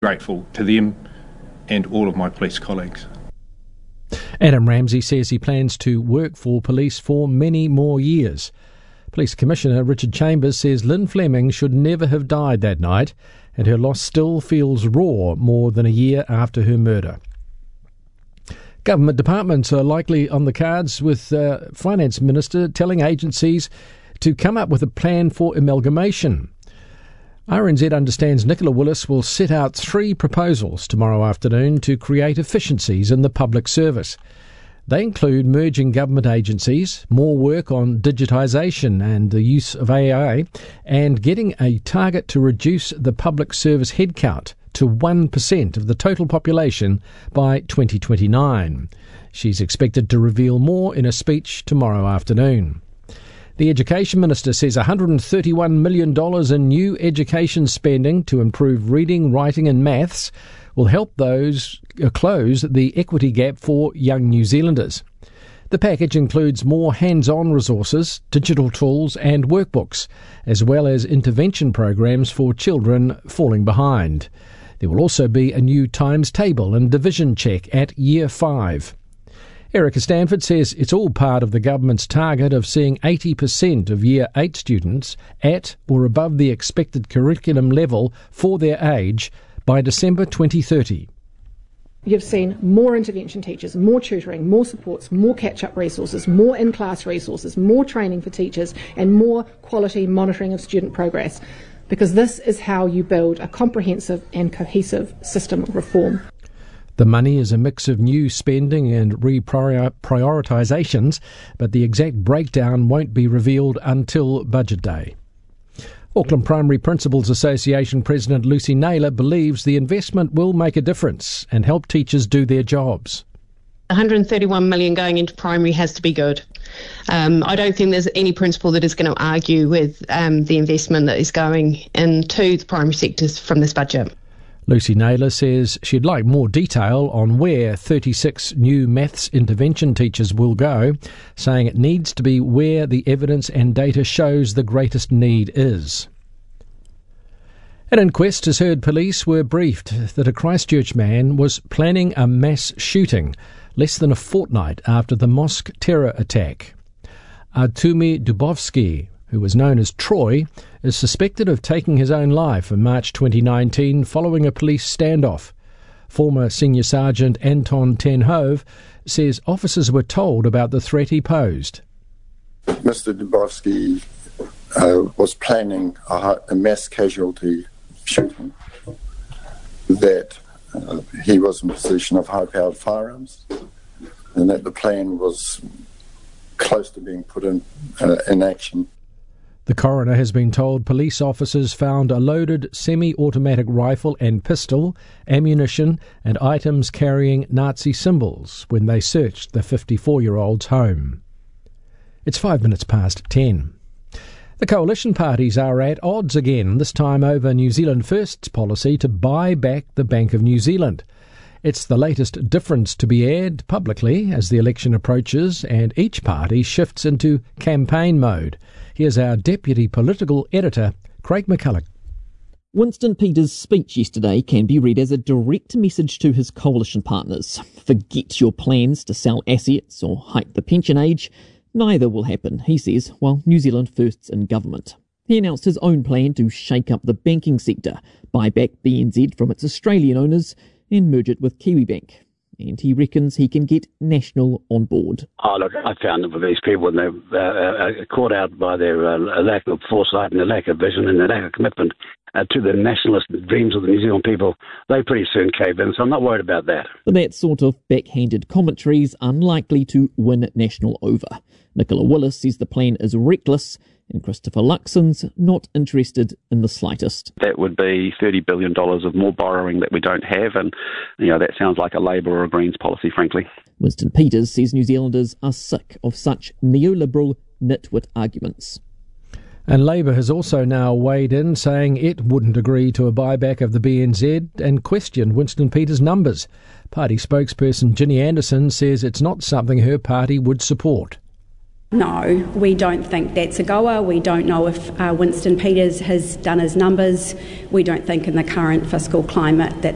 grateful to them and all of my police colleagues. Adam Ramsey says he plans to work for police for many more years. Police Commissioner Richard Chambers says Lynn Fleming should never have died that night, and her loss still feels raw more than a year after her murder. Government departments are likely on the cards, with Finance Minister telling agencies to come up with a plan for amalgamation. RNZ understands Nicola Willis will set out 3 proposals tomorrow afternoon to create efficiencies in the public service. They include merging government agencies, more work on digitisation and the use of AI, and getting a target to reduce the public service headcount to 1% of the total population by 2029. She's expected to reveal more in a speech tomorrow afternoon. The Education Minister says $131 million in new education spending to improve reading, writing and maths will help those close the equity gap for young New Zealanders. The package includes more hands-on resources, digital tools and workbooks, as well as intervention programs for children falling behind. There will also be a new times table and division check at Year 5. Erica Stanford says it's all part of the government's target of seeing 80% of Year 8 students at or above the expected curriculum level for their age by December 2030. You've seen more intervention teachers, more tutoring, more supports, more catch-up resources, more in-class resources, more training for teachers and more quality monitoring of student progress, because this is how you build a comprehensive and cohesive system of reform. The money is a mix of new spending and reprioritisations, but the exact breakdown won't be revealed until Budget Day. Auckland Primary Principals Association President Lucy Naylor believes the investment will make a difference and help teachers do their jobs. $131 million going into primary has to be good. I don't think there's any principal that is going to argue with the investment that is going into the primary sectors from this budget. Lucy Naylor says she'd like more detail on where 36 new maths intervention teachers will go, saying it needs to be where the evidence and data shows the greatest need is. An inquest has heard police were briefed that a Christchurch man was planning a mass shooting less than a fortnight after the mosque terror attack. Artumi Dubovsky, who was known as Troy, is suspected of taking his own life in March 2019 following a police standoff. Former Senior Sergeant Anton ten Hove says officers were told about the threat he posed. Mr. Dubovsky was planning a mass casualty shooting, that he was in possession of high-powered firearms, and that the plan was close to being put in action. The coroner has been told police officers found a loaded semi-automatic rifle and pistol, ammunition and items carrying Nazi symbols when they searched the 54-year-old's home. It's 10:05. The coalition parties are at odds again, this time over New Zealand First's policy to buy back the Bank of New Zealand. It's the latest difference to be aired publicly as the election approaches and each party shifts into campaign mode. Here's our Deputy Political Editor, Craig McCulloch. Winston Peters' speech yesterday can be read as a direct message to his coalition partners. Forget your plans to sell assets or hike the pension age. Neither will happen, he says, while New Zealand First's in government. He announced his own plan to shake up the banking sector, buy back BNZ from its Australian owners and merge it with Kiwibank. And he reckons he can get National on board. Oh, look, I found that with these people, when they're caught out by their lack of foresight and their lack of vision and their lack of commitment to the nationalist dreams of the New Zealand people, they pretty soon cave in, so I'm not worried about that. But that sort of backhanded commentary is unlikely to win National over. Nicola Willis says the plan is reckless, and Christopher Luxon's not interested in the slightest. That would be $30 billion of more borrowing that we don't have, and that sounds like a Labour or a Greens policy, frankly. Winston Peters says New Zealanders are sick of such neoliberal nitwit arguments. And Labour has also now weighed in, saying it wouldn't agree to a buyback of the BNZ and questioned Winston Peters' numbers. Party spokesperson Ginny Anderson says it's not something her party would support. No, we don't think that's a goer. We don't know if Winston Peters has done his numbers. We don't think in the current fiscal climate that